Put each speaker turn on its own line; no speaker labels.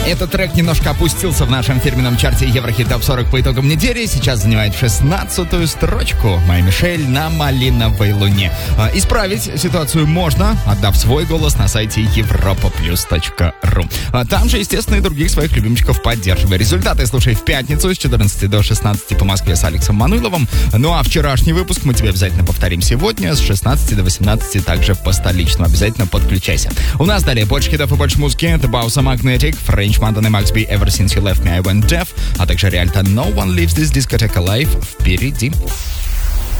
Этот трек немножко опустился в нашем фирменном чарте Еврохит Топ 40 по итогам недели. Сейчас занимает 16-ю строчку. Моя Мишель на малиновой луне. Исправить ситуацию можно, отдав свой голос на сайте europaplus.ru. Там же, естественно, и других своих любимчиков поддерживай. Результаты слушай в пятницу с 14 до 16 по Москве с Алексом Мануиловым. Ну а вчерашний выпуск мы тебе обязательно повторим сегодня с 16 до 18 также по столичному. Обязательно подключайся. У нас далее больше хитов и больше музыки. Это Bausa Magnetic, French Mountain и Max B, Ever Since You Left Me I Went Deaf, а также Rialto No One Leaves This Discotheque Alive впереди.